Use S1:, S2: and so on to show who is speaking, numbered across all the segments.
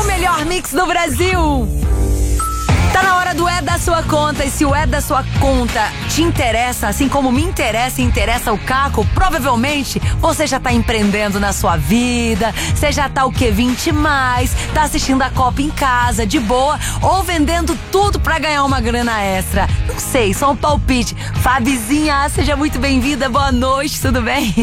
S1: melhor mix do Brasil. Tá na hora do É da Sua Conta. E se o É da Sua Conta te interessa, assim como me interessa e interessa o Caco, provavelmente você já tá empreendendo na sua vida. Você já tá o quê? 20 mais, tá assistindo a Copa em casa, de boa, ou vendendo tudo pra ganhar uma grana extra. Não sei, só um palpite. Fabizinha, seja muito bem-vinda. Boa noite, tudo bem?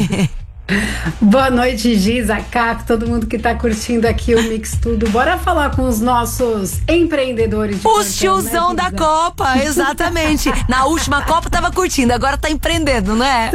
S2: Boa noite, Giza, Caco, todo mundo que tá curtindo aqui o Mix Tudo. Bora falar com os nossos empreendedores de
S1: Os tiozão, né, da Copa, exatamente. Na última Copa tava curtindo, agora tá empreendendo, não é?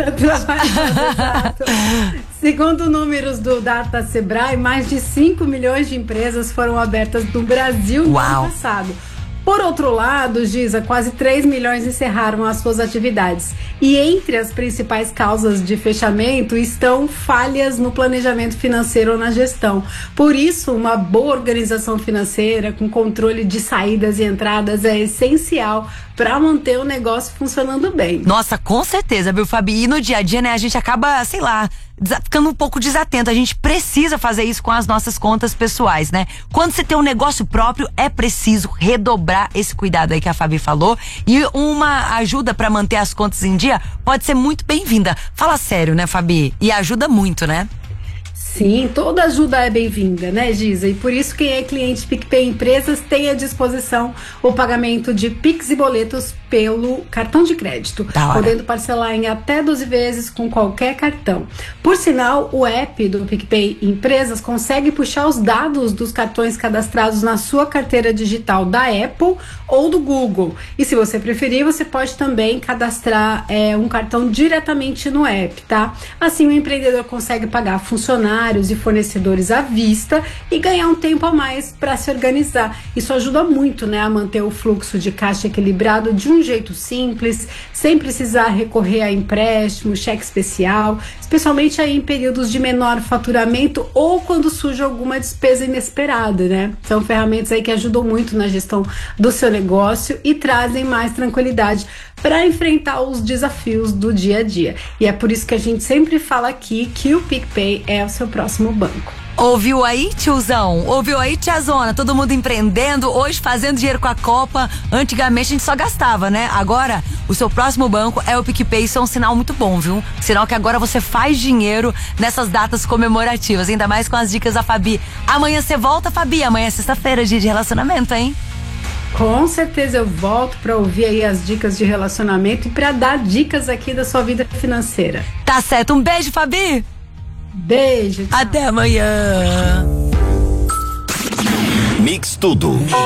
S2: Exato. Segundo números do Data Sebrae, mais de 5 milhões de empresas foram abertas no Brasil no ano passado. Por outro lado, Giza, quase 3 milhões encerraram as suas atividades. E entre as principais causas de fechamento estão falhas no planejamento financeiro ou na gestão. Por isso, uma boa organização financeira, com controle de saídas e entradas, é essencial para manter o negócio funcionando bem.
S1: Nossa, com certeza, viu, Fabi? E no dia a dia, né, a gente acaba, sei lá, ficando um pouco desatento. A gente precisa fazer isso com as nossas contas pessoais, né? Quando você tem um negócio próprio, é preciso redobrar esse cuidado aí que a Fabi falou. E uma ajuda para manter as contas em dia pode ser muito bem-vinda. Fala sério, né, Fabi? E ajuda muito, né?
S2: Sim, toda ajuda é bem-vinda, né, Giza? E por isso quem é cliente PicPay Empresas tem à disposição o pagamento de Pix e boletos pelo cartão de crédito, podendo parcelar em até 12 vezes com qualquer cartão. Por sinal, o app do PicPay Empresas consegue puxar os dados dos cartões cadastrados na sua carteira digital da Apple ou do Google. E se você preferir, você pode também cadastrar um cartão diretamente no app, tá? Assim o empreendedor consegue pagar funcionários e fornecedores à vista e ganhar um tempo a mais para se organizar. Isso ajuda muito, né, a manter o fluxo de caixa equilibrado de um jeito simples, sem precisar recorrer a empréstimo, cheque especial, especialmente aí em períodos de menor faturamento ou quando surge alguma despesa inesperada, né? São ferramentas aí que ajudam muito na gestão do seu negócio e trazem mais tranquilidade para enfrentar os desafios do dia a dia. E é por isso que a gente sempre fala aqui que o PicPay é o seu próximo banco.
S1: Ouviu aí, tiozão? Ouviu aí, tiazona? Todo mundo empreendendo, hoje fazendo dinheiro com a Copa. Antigamente a gente só gastava, né? Agora, o seu próximo banco é o PicPay. Isso é um sinal muito bom, viu? Sinal que agora você faz dinheiro nessas datas comemorativas. Ainda mais com as dicas da Fabi. Amanhã você volta, Fabi. Amanhã é sexta-feira, dia de relacionamento, hein?
S2: Com certeza eu volto para ouvir aí as dicas de relacionamento e para dar dicas aqui da sua vida financeira.
S1: Tá certo. Um beijo, Fabi.
S2: Beijo.
S1: Tchau. Até amanhã.
S3: Mix Tudo.